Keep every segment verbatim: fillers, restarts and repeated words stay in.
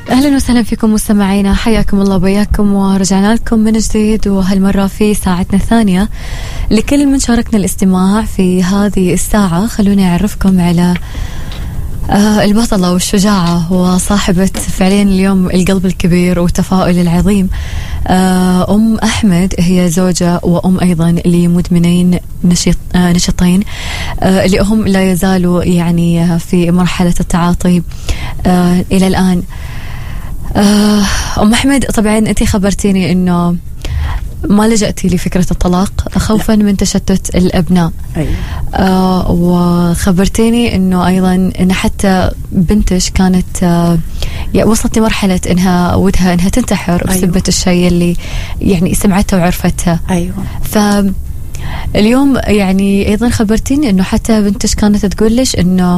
أهلا وسهلا فيكم مستمعينا، حياكم الله وبياكم، ورجعنا لكم من جديد، وهالمرة في ساعتنا الثانية. لكل من شاركنا الاستماع في هذه الساعة خلوني أعرفكم على آه البطلة والشجاعة وصاحبة فعليا اليوم القلب الكبير والتفاؤل العظيم، آه أم أحمد. هي زوجة وأم أيضا لمدمنين نشيط آه نشطين آه اللي هم لا يزالوا يعني في مرحلة التعاطي آه إلى الآن. آه أم أحمد، طبعا أنت خبرتيني أنه ما لجأتي لفكرة الطلاق خوفا لا. من تشتت الأبناء. أيوة. آه وخبرتيني أنه أيضا أن حتى بنتش كانت آه يعني وصلت لمرحلة أنها ودها أنها تنتحر بسبب أيوة. الشيء اللي يعني سمعتها وعرفتها. أيوة. فاليوم يعني أيضا خبرتيني أنه حتى بنتش كانت تقول لش أنه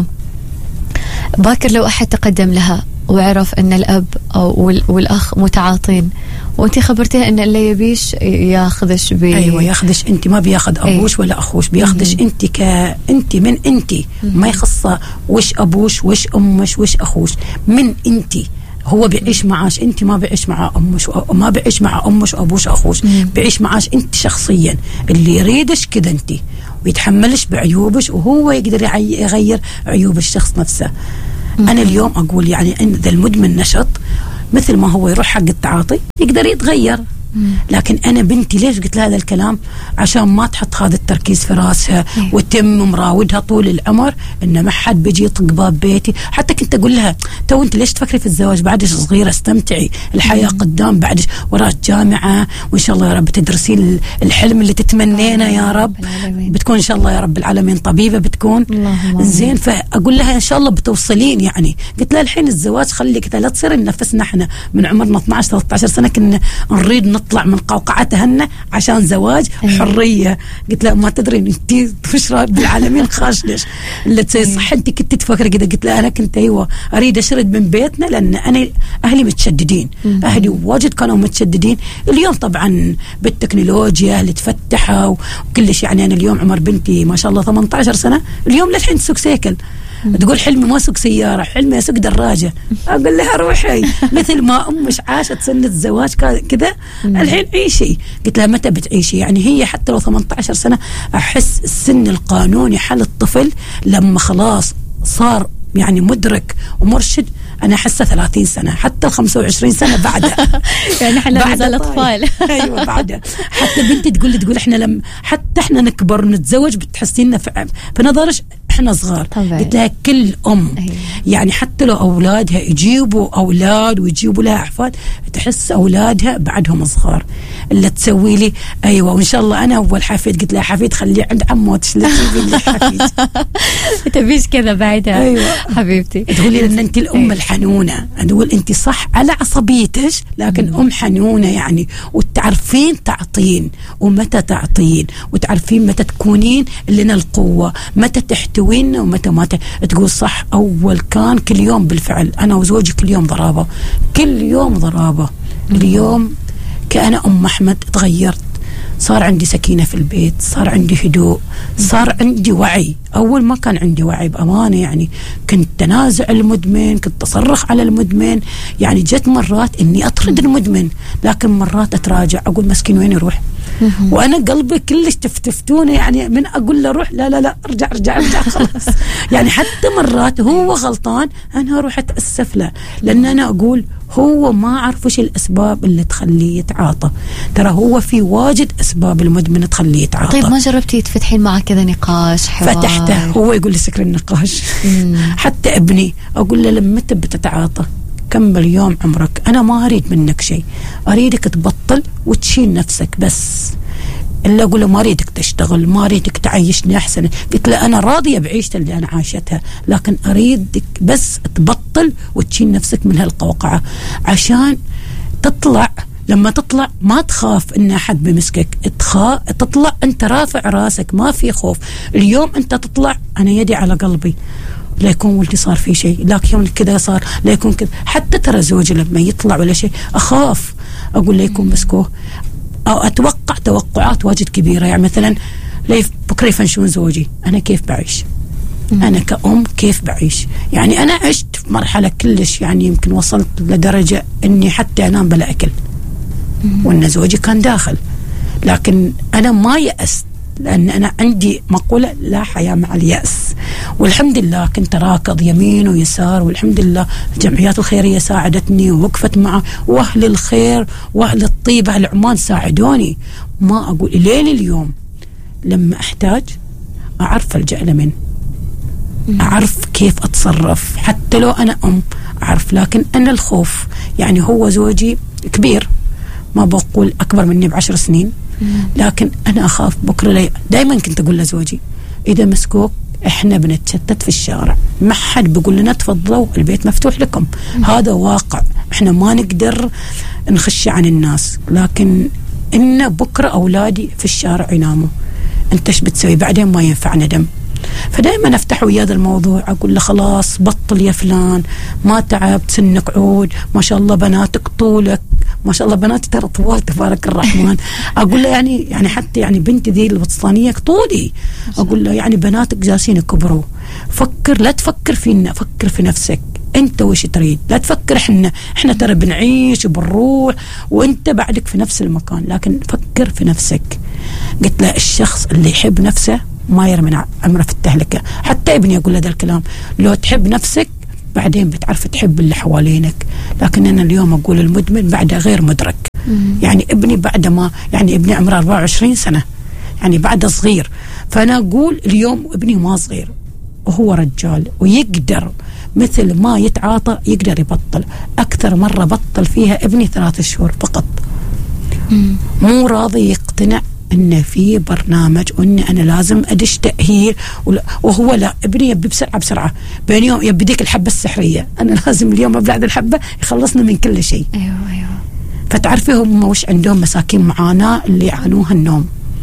باكر لو أحد تقدم لها وعرف أن الأب أو والأخ متعاطين، وأنتي خبرتيها أن اللي يبيش ياخذش بي أيوة ياخذش أنت، ما بياخذ أبوش أيوة. ولا أخوش، بياخذش أنت كأنت من أنت، ما يخصه وش أبوش وش أمش وش أخوش، من أنت. هو بيعيش معاش، أنت ما بيعيش مع أمش وما بيعيش مع أمش وأبوش أخوش، بيعيش معاش أنت شخصيا. اللي يريدش كده أنت ويتحملش بعيوبش، وهو يقدر يغير عيوب الشخص نفسه. أنا اليوم أقول يعني إن ذا المدمن نشط مثل ما هو يروح حق التعاطي يقدر يتغير، لكن أنا بنتي ليش قلت لها هذا الكلام؟ عشان ما تحط هذا التركيز في راسها وتم مراودها طول العمر إن ما حد بيجي يطق باب بيتي. حتى كنت أقول لها تو أنت ليش تفكري في الزواج؟ بعدش صغيرة، استمتعي، الحياة قدام، بعدش وراك جامعة، وإن شاء الله يا رب تدرسين الحلم اللي تتمنينا يا رب، بتكون إن شاء الله يا رب العالمين طبيبة بتكون زين. فأقول لها إن شاء الله بتوصلين. يعني قلت لها الحين الزواج خليك لا تصير نفسنا إحنا من عمرنا اثني عشر ثلاثة عشر سنة كنا نريد نطلع من قوقعتهن عشان زواج حرية. قلت لها ما تدري انت وش رب العالمين خاشلش اللي تسوي صح. انت كنت تفكر كده؟ قلت لها انا كنت ايوه اريد اشرد من بيتنا لان انا اهلي متشددين، اهلي واجد كانوا متشددين. اليوم طبعا بالتكنولوجيا اللي تفتحها وكل شيء، يعني انا اليوم عمر بنتي ما شاء الله ثمانية عشر سنة، اليوم للحين تسوق سيكل. تقول حلمي ما اسوق سياره، حلمي اسوق دراجه. اقول لها روحي مثل ما امش عاشت سنه الزواج كذا الحين عيشي. قلت لها متى بتعيشي؟ يعني هي حتى لو ثمانية عشر سنة احس السن القانوني حل الطفل لما خلاص صار يعني مدرك ومرشد، أنا أحسه ثلاثين سنة، حتى الخمسة وعشرين سنة بعدها يعني إحنا بعد الأطفال. أيوة بعدها. حتى بنتي تقول لي تقول إحنا لم حتى إحنا نكبر ونتزوج بتحسيننا في, في نظرش إحنا صغار. قلت لها كل أم أيوة. يعني حتى لو أولادها يجيبوا أولاد ويجيبوا لها أحفاد تحس أولادها بعدهم صغار. اللي تسوي لي أيوة وإن شاء الله أنا أول حفيد. قلت لها حفيد خليه عند عموتش لا تجيبي لي حفيد. تبيش كذا بعدها. أيوة حبيبتي. تقولي لأن أنت الأم أيوة. الحنونة. أقول أنت صح على عصبيتش لكن مم. أم حنونة يعني، وتعرفين تعطين ومتى تعطين، وتعرفين متى تكونين لنا القوة، متى تحتوين ومتى ما تقول صح. أول كان كل يوم بالفعل أنا وزوجي كل يوم ضرابة، كل يوم ضرابة. اليوم كأنا أم أحمد تغيرت، صار عندي سكينة في البيت، صار عندي هدوء، صار عندي وعي. أول ما كان عندي وعي بأمانة، يعني كنت تنازع المدمن، كنت أصرخ على المدمن، يعني جت مرات إني أطرد المدمن، لكن مرات أتراجع أقول مسكين وين يروح؟ وأنا قلبي كلش تفتفتونه، يعني من أقول له روح لا لا لا ارجع ارجع ارجع خلاص. يعني حتى مرات هو غلطان أنا أروح أتأسف له، لأن أنا أقول هو ما عارف وش الأسباب اللي تخليه يتعاطى. ترى هو في واجد أسباب المدمن تخليه يتعاطى. طيب ما جربتي تفتحين معه كذا نقاش حوار؟ فتحته، هو يقول لي سكر النقاش. حتى ابني أقول له لما متى بتتعاطى؟ كمل يوم عمرك، أنا ما أريد منك شيء، أريدك تبطل وتشيل نفسك بس. إلا أقول له ما أريدك تشتغل، ما أريدك تعيشني أحسن. قلت له أنا راضية بعيشتي اللي أنا عاشتها، لكن أريدك بس تبطل وتشيل نفسك من هالقوقعة عشان تطلع. لما تطلع ما تخاف إن أحد بمسكك، تخاف تطلع أنت رافع راسك، ما في خوف. اليوم أنت تطلع أنا يدي على قلبي لا يكون ولدي صار في شيء، لكن يوم كذا صار لا يكون كذا. حتى ترى زوجي لما يطلع ولا شيء أخاف، أقول لا يكون مسكوه، أو أتوقع توقعات واجد كبيرة. يعني مثلا ليف بكرة يفنشون زوجي، أنا كيف بعيش؟ أنا كأم كيف بعيش؟ يعني أنا عشت في مرحلة كلش يعني يمكن وصلت لدرجة أني حتى أنام بلا أكل، وأن زوجي كان داخل، لكن أنا ما يأست، لأن أنا عندي مقولة لا حياة مع اليأس. والحمد لله كنت راكض يمين ويسار، والحمد لله الجمعيات الخيرية ساعدتني ووقفت معه، وأهل الخير وأهل الطيبة أهل عمان ساعدوني. ما أقول لين اليوم لما أحتاج أعرف ألجأ لمن، أعرف كيف أتصرف، حتى لو أنا أم أعرف. لكن أنا الخوف يعني هو زوجي كبير، ما بقول أكبر مني بعشر سنين، لكن أنا أخاف بكرة لي. دايما كنت أقول لزوجي إذا مسكوك إحنا بنتشتت في الشارع، ما حد بيقول لنا تفضلوا البيت مفتوح لكم. هذا واقع، إحنا ما نقدر نخشي عن الناس، لكن إن بكرة أولادي في الشارع يناموا، أنت إيش بتسوي بعدين؟ ما ينفع ندم. فدائما افتح وياه هذا الموضوع، اقول له خلاص بطل يا فلان، ما تعبت، سنك عود، ما شاء الله بناتك طولك، ما شاء الله بناتي ترى طوال تبارك الرحمن. اقول له يعني يعني حتى يعني بنتي ذي الوسطانيه طولي، اقول له يعني بناتك جالسين يكبروا، فكر، لا تفكر فينا، فكر في نفسك انت وش تريد، لا تفكر احنا احنا ترى بنعيش وبنروح وانت بعدك في نفس المكان، لكن فكر في نفسك. قلت له الشخص اللي يحب نفسه ما يرمي عمره في التهلكة. حتى ابني أقول له ذا الكلام، لو تحب نفسك بعدين بتعرف تحب اللي حوالينك. لكن أنا اليوم أقول المدمن بعده غير مدرك. مم. يعني ابني بعد ما يعني ابني عمره أربعة وعشرين سنة، يعني بعده صغير، فأنا أقول اليوم ابني ما صغير وهو رجال ويقدر مثل ما يتعاطى يقدر يبطل. أكثر مرة بطل فيها ابني ثلاثة شهور فقط. مم. مو راضي يقتنع إن في برنامج وإن أنا لازم أدش تأهيل، وهو لا، ابني يبي بسرعة بسرعة، بين يوم يبي ديك الحبة السحرية، أنا لازم اليوم أبلع الحبة يخلصنا من كل شيء. أيوة أيوة. فتعرفي هم وش عندهم مساكين معاناة اللي يعانوها النوم.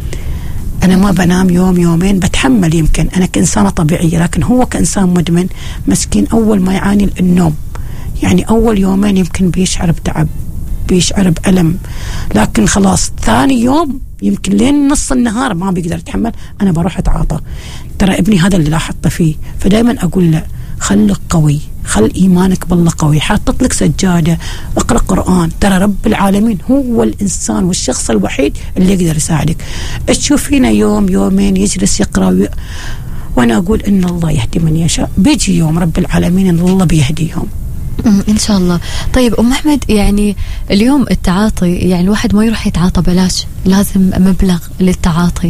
أنا ما بنام يوم يومين بتحمل، يمكن أنا كإنسانة طبيعية، لكن هو كإنسان مدمن مسكين أول ما يعاني النوم، يعني أول يومين يمكن بيشعر بتعب، بيشعر بألم، لكن خلاص ثاني يوم يمكن لين نص النهار ما بيقدر يتحمل، أنا بروح أتعاطى. ترى ابني هذا اللي لاحظت فيه. فدائما أقول له خلك قوي، خل إيمانك بالله قوي، حاطط لك سجادة، اقرأ قرآن، ترى رب العالمين هو الإنسان والشخص الوحيد اللي يقدر يساعدك. تشوفينا يوم يومين يجلس يقرأ وي... وأنا أقول إن الله يهدي من يشاء، بيجي يوم رب العالمين إن الله بيهديهم إن شاء الله. طيب أم أحمد، يعني اليوم التعاطي يعني الواحد ما يروح يتعاطى بلاش، لازم مبلغ للتعاطي،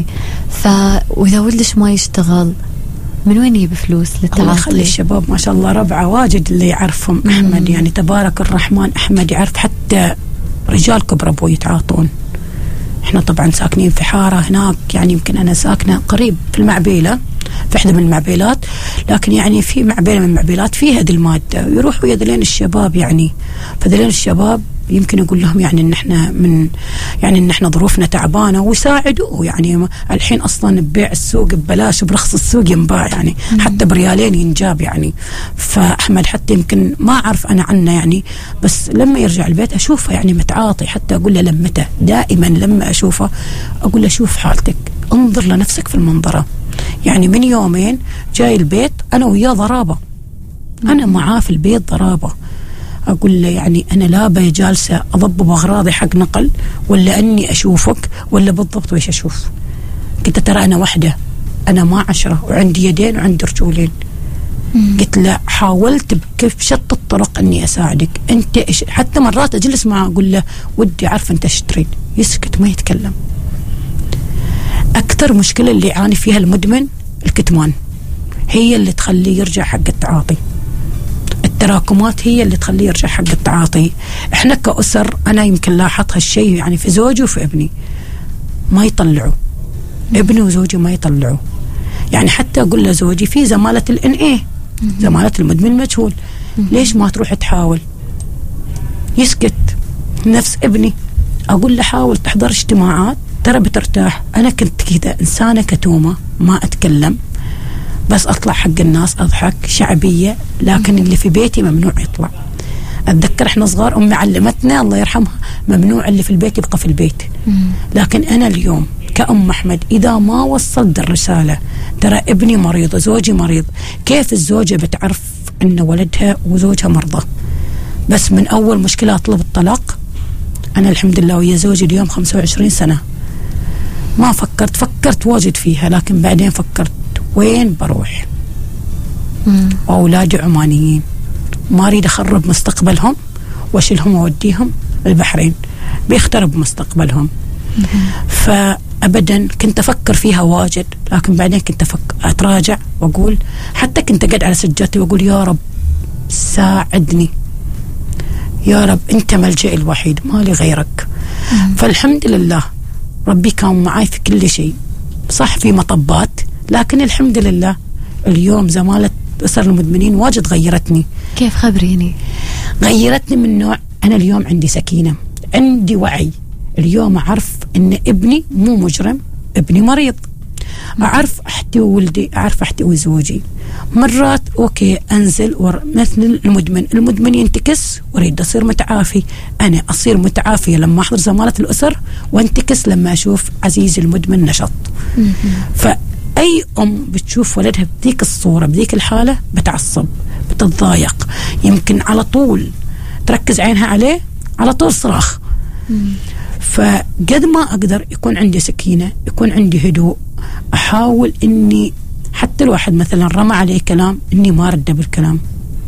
فإذا ولدش ما يشتغل من وين يجيب فلوس للتعاطي؟ الله يخلي الشباب ما شاء الله ربعة واجد اللي يعرفهم. مم. أحمد يعني تبارك الرحمن، أحمد يعرف حتى رجال كبر أبوه يتعاطون. إحنا طبعا ساكنين في حارة هناك، يعني يمكن أنا ساكنة قريب في المعبيلة، في إحدى من المعبيلات، لكن يعني في معبيلة من المعبيلات فيها هذه المادة، يروحوا يذلين الشباب، يعني فذلين الشباب يمكن يقول لهم يعني ان احنا من يعني ان احنا ظروفنا تعبانه ويساعدوه. يعني الحين اصلا ببيع السوق ببلاش، برخص السوق ينباع، يعني حتى بريالين ينجاب يعني. فاحمد حتى يمكن ما اعرف انا عنه يعني، بس لما يرجع البيت اشوفه يعني متعاطي، حتى اقول له لمته دائما لما اشوفه اقول له شوف حالتك، انظر لنفسك في المنظره. يعني من يومين جاي البيت انا وياه ضرابه، انا معاه في البيت ضرابه، أقول له يعني أنا لا بجالسة أضبب أغراضي حق نقل، ولا أني أشوفك، ولا بالضبط ويش أشوف. قلت ترى أنا وحدة، أنا ما عشرة، وعندي يدين وعندي رجولين. قلت له حاولت بكيف شتى الطرق أني أساعدك أنت إش... حتى مرات أجلس معه أقول له ودي عارف أنت إيش تريد، يسكت ما يتكلم. أكثر مشكلة اللي يعاني فيها المدمن الكتمان، هي اللي تخليه يرجع حق التعاطي. التراكمات هي اللي تخليه يرجع حق التعاطي. احنا كأسر انا يمكن لاحظ هالشيء يعني في زوجي وفي ابني، ما يطلعوا ابني وزوجي ما يطلعوا. يعني حتى اقول له زوجي في زمالة الان ايه، زمالة المدمن مجهول، ليش ما تروح تحاول؟ يسكت. نفس ابني اقول له حاول تحضر اجتماعات ترى بترتاح. انا كنت كذا انسانة كتومة ما اتكلم، بس أطلع حق الناس أضحك شعبية، لكن اللي في بيتي ممنوع يطلع. أتذكر إحنا صغار أمي علمتنا الله يرحمها ممنوع اللي في البيت يبقى في البيت. لكن أنا اليوم كأم أحمد إذا ما وصلت الرسالة ترى ابني مريض زوجي مريض، كيف الزوجة بتعرف أن ولدها وزوجها مرضى؟ بس من أول مشكلة أطلب الطلاق. أنا الحمد لله ويا زوجي اليوم خمسة وعشرين سنة، ما فكرت فكرت واجد فيها، لكن بعدين فكرت وين بروح؟ أولادي عمانيين، ما أريد أخرب مستقبلهم وأشيلهم وأوديهم البحرين، بيخترب مستقبلهم. فأبدا كنت أفكر فيها واجد، لكن بعدين كنت أفكر أتراجع وأقول، حتى كنت أقعد على سجادتي وأقول يا رب ساعدني، يا رب أنت ملجئي الوحيد ما لي غيرك. فالحمد لله ربي كان معي في كل شيء، صح في مطبات، لكن الحمد لله اليوم زمالة أسر المدمنين واجد غيرتني. كيف؟ خبريني. غيرتني من نوع، أنا اليوم عندي سكينة، عندي وعي، اليوم أعرف أن ابني مو مجرم، ابني مريض، أعرف أحتوي ولدي، أعرف أحتوي زوجي. مرات أوكي أنزل ور... مثل المدمن المدمن ينتكس وأريد أصير متعافي، أنا أصير متعافية لما أحضر زمالة الأسر، وانتكس لما أشوف عزيزي المدمن نشط. فأي أم بتشوف ولدها بذيك الصورة بذيك الحالة بتعصب، بتتضايق، يمكن على طول تركز عينها عليه، على طول صراخ. فقد ما أقدر يكون عندي سكينة، يكون عندي هدوء، أحاول إني حتى الواحد مثلا رمى عليه كلام إني ما رد بالكلام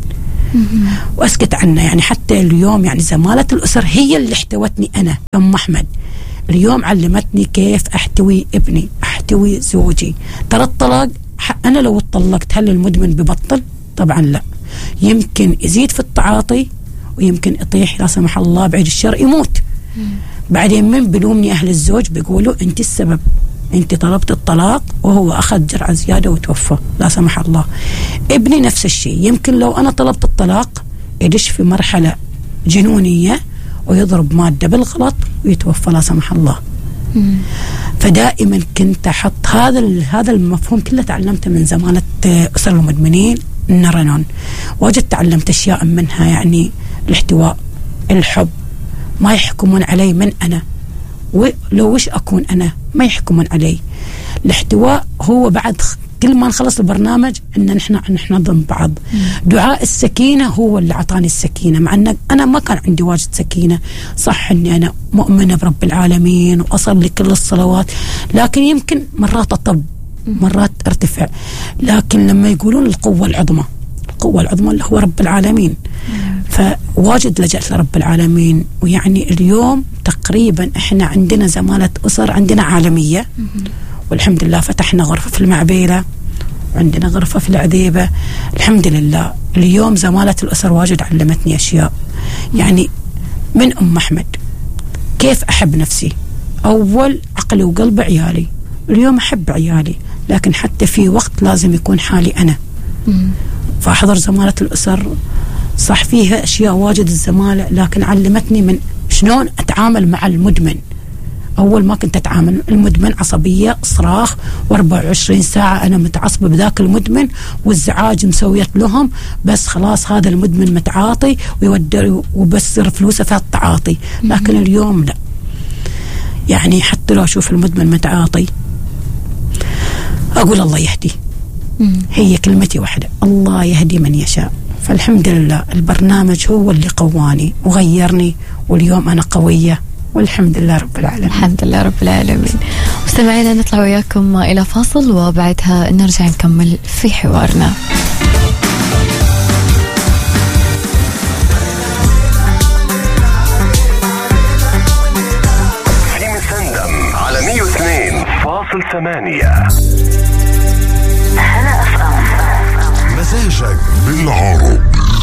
وأسكت عنه. يعني حتى اليوم يعني زمالة الأسر هي اللي احتوتني أنا أم أحمد، اليوم علمتني كيف أحتوي ابني، أحتوي زوجي. ترى الطلاق أنا لو اتطلقت هل المدمن ببطل؟ طبعا لا، يمكن يزيد في التعاطي ويمكن يطيح لا سمح الله بعيد الشر يموت. بعدين من بلومني أهل الزوج بيقولوا أنت السبب، أنت طلبت الطلاق وهو أخذ جرعة زيادة وتوفى لا سمح الله. ابني نفس الشيء، يمكن لو أنا طلبت الطلاق يدش في مرحلة جنونية ويضرب مادة بالغلط ويتوفى لا سمح الله. مم. فدائما كنت أحط هذا هذا المفهوم كله، تعلمته من زمانة أسر المدمنين النرنون، واجد تعلمت أشياء منها، يعني الاحتواء، الحب، ما يحكمون علي من أنا، ولو وش أكون أنا ما يحكمون علي. الاحتواء هو بعد كل ما نخلص البرنامج إن نحن نحن ضمن بعض. مم. دعاء السكينة هو اللي عطاني السكينة، مع أن أنا ما كان عندي واجد سكينة. صح إني أنا مؤمنة برب العالمين وأصلي كل الصلوات، لكن يمكن مرات أطب، مرات ارتفع. لكن لما يقولون القوة العظمى، القوة العظمى اللي هو رب العالمين، فواجد لجأت لرب العالمين. ويعني اليوم تقريبا احنا عندنا زمالة أسر عندنا عالمية، والحمد لله فتحنا غرفة في المعبيلة وعندنا غرفة في العذيبة. الحمد لله اليوم زمالة الأسر واجد علمتني أشياء، يعني من أم أحمد كيف أحب نفسي. أول عقلي وقلب عيالي، اليوم أحب عيالي، لكن حتى في وقت لازم يكون حالي أنا. فأحضر زمالة الأسر، صح فيها أشياء واجد الزمالة، لكن علمتني من شلون أتعامل مع المدمن. أول ما كنت أتعامل المدمن عصبية، صراخ، وأربعة وعشرين ساعة أنا متعصبة بذاك المدمن والزعاج مسويت لهم، بس خلاص هذا المدمن متعاطي ويودر وبسر فلوسه في التعاطي. لكن اليوم لا، يعني حتى لو أشوف المدمن متعاطي أقول الله يهدي، هي كلمتي واحدة، الله يهدي من يشاء. فالحمد لله البرنامج هو اللي قواني وغيرني، واليوم أنا قوية والحمد لله رب العالمين. الحمد لله رب العالمين. مستمعينا نطلع وياكم إلى فاصل وبعدها نرجع نكمل في حوارنا. في مسندم على مية واثنين فاصل ثمانية. هلا أفهم مزاجك بالعرب.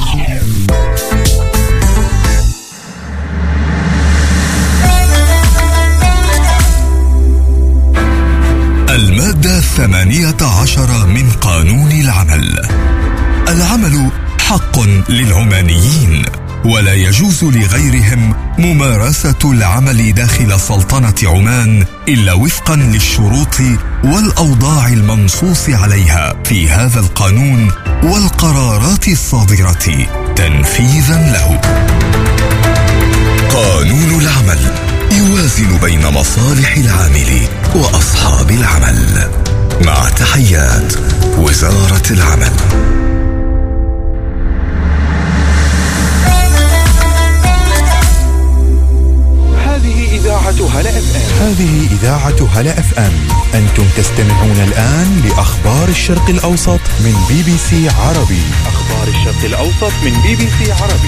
المادة الثمانية عشر من قانون العمل: العمل حق للعمانيين، ولا يجوز لغيرهم ممارسة العمل داخل سلطنة عمان إلا وفقا للشروط والأوضاع المنصوص عليها في هذا القانون والقرارات الصادرة تنفيذا له. قانون العمل يوازن بين مصالح العامل وأصحابه مع تحيات وزارة العمل. هذه إذاعة هلا اف ام. هذه إذاعة هلا اف ام. أنتم تستمعون الآن لأخبار الشرق الأوسط من بي بي سي عربي. أخبار الشرق الأوسط من بي بي سي عربي.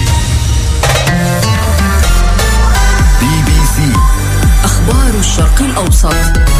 بي بي سي أخبار الشرق الأوسط.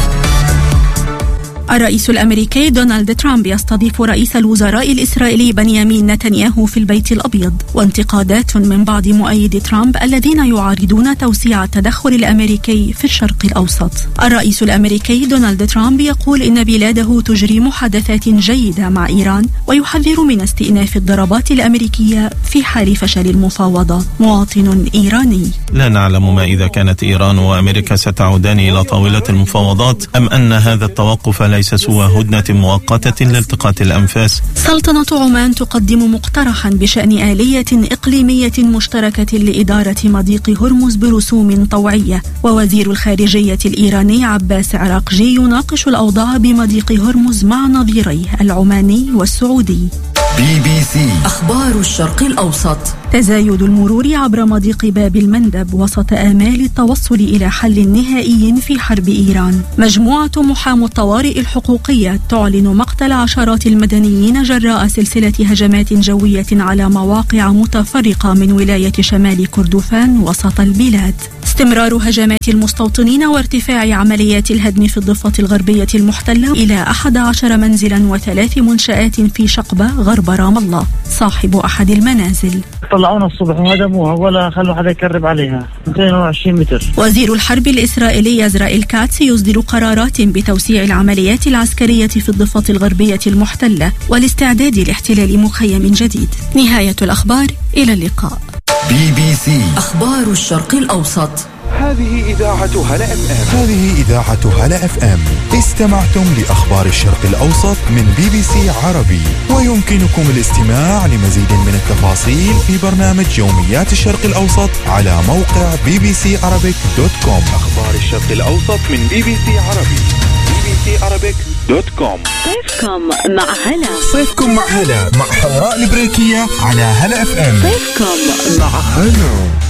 الرئيس الأمريكي دونالد ترامب يستضيف رئيس الوزراء الإسرائيلي بنيامين نتنياهو في البيت الأبيض، وانتقادات من بعض مؤيدي ترامب الذين يعارضون توسيع التدخل الأمريكي في الشرق الأوسط. الرئيس الأمريكي دونالد ترامب يقول إن بلاده تجري محادثات جيدة مع إيران، ويحذر من استئناف الضربات الأمريكية في حال فشل المفاوضات. مواطن إيراني: لا نعلم ما إذا كانت إيران وأمريكا ستعودان إلى طاولة المفاوضات أم أن هذا التوقف لا ليس سوى هدنة مؤقتة لالتقاط الأنفاس. سلطنة عمان تقدم مقترحا بشأن آلية إقليمية مشتركة لإدارة مضيق هرمز برسوم طوعية. ووزير الخارجية الإيراني عباس عراقجي يناقش الأوضاع بمضيق هرمز مع نظيريه العماني والسعودي. بي بي سي أخبار الشرق الأوسط. تزايد المرور عبر مضيق باب المندب وسط آمال التوصل إلى حل نهائي في حرب إيران. مجموعة محامو الطوارئ الحقوقية تعلن مقتل عشرات المدنيين جراء سلسلة هجمات جوية على مواقع متفرقة من ولاية شمال كردفان وسط البلاد. استمرار هجمات المستوطنين وارتفاع عمليات الهدم في الضفة الغربية المحتلة إلى أحد عشر منزلا وثلاث منشآت في شقبة غرب رام الله. صاحب أحد المنازل: طلعونا الصبح وهدموها ولا خلوا حدا يكرب عليها. مئتين وعشرين متر. وزير الحرب الإسرائيلي إسرائيل كاتس يصدر قرارات بتوسيع العمليات العسكرية في الضفة الغربية المحتلة والاستعداد لاحتلال مخيم جديد. نهاية الأخبار، إلى اللقاء. بي بي سي أخبار الشرق الأوسط. هذه إذاعة هلا اف ام. هذه إذاعة هلا اف ام. استمعتم لأخبار الشرق الأوسط من بي بي سي عربي، ويمكنكم الاستماع لمزيد من التفاصيل في برنامج يوميات الشرق الأوسط على موقع بي بي سي عربيك دوت كوم. أخبار الشرق الأوسط من بي بي سي عربي. بي بي سي عربيك دوت كوم. صيفكم مع هلا. صيفكم مع هلا مع حوراء البريكية على هلا اف ام. صيفكم مع هلا.